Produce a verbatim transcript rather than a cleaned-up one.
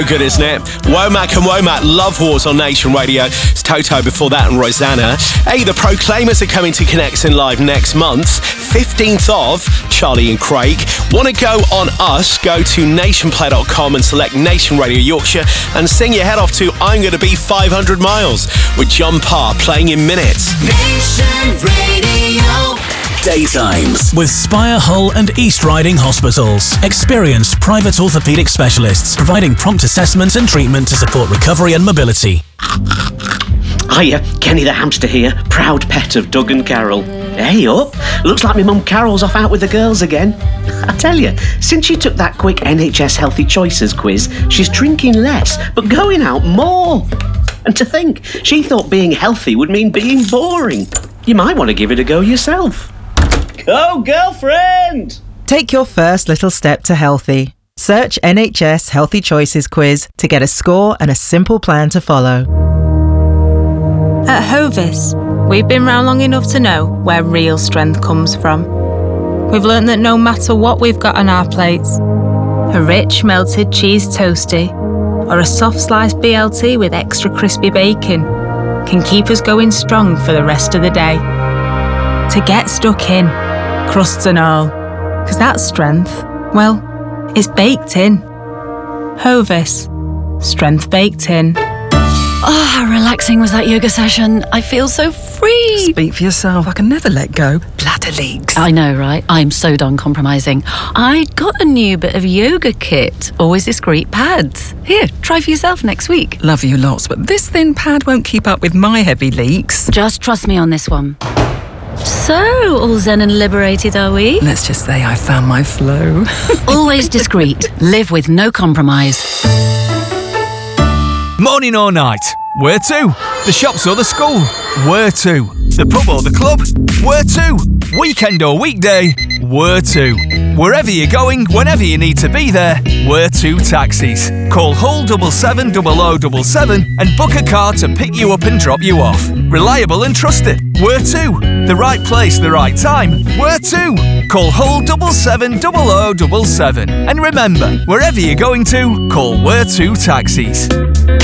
Good, isn't it? Womack and Womack, Love Wars on Nation Radio. It's Toto before that and Rosanna. Hey, the Proclaimers are coming to Connecting Live next month, fifteenth of Charlie and Craig. Want to go on us? Go to nationplay dot com and select Nation Radio Yorkshire and sing your head off to I'm Gonna Be five hundred miles with John Parr playing in minutes. Nation Radio. Daytimes with Spire, Hull and East Riding Hospitals. Experienced private orthopaedic specialists providing prompt assessment and treatment to support recovery and mobility. Hiya, Kenny the hamster here, proud pet of Doug and Carol. Hey up, looks like my mum Carol's off out with the girls again. I tell you, since she took that quick N H S Healthy Choices quiz, she's drinking less, but going out more. And to think, she thought being healthy would mean being boring. You might want to give it a go yourself. Go, girlfriend! Take your first little step to healthy. Search N H S Healthy Choices quiz to get a score and a simple plan to follow. At Hovis, we've been round long enough to know where real strength comes from. We've learnt that no matter what we've got on our plates, a rich melted cheese toastie or a soft sliced B L T with extra crispy bacon can keep us going strong for the rest of the day. To get stuck in, crusts and all, because that strength, well, it's baked in. Hovis, strength baked in. Oh, how relaxing was that yoga session. I feel so free. Speak for yourself. I can never let go. Bladder leaks. I know, right? I'm so done compromising. I got a new bit of yoga kit. Always discreet pads. Here, try for yourself next week. Love you lots, but this thin pad won't keep up with my heavy leaks. Just trust me on this one. So, all zen and liberated, are we? Let's just say I found my flow. Always discreet. Live with no compromise. Morning or night? Where to? The shops or the school? Where to? The pub or the club? Where to? Weekend or weekday? Where to? Wherever you're going, whenever you need to be there, Where to Taxis. Call Hull seven seven zero zero zero seven and book a car to pick you up and drop you off. Reliable and trusted. Where to? The right place, the right time. Where to? Call Hull seven seven zero zero zero seven. And remember, wherever you're going to, call Where to Taxis.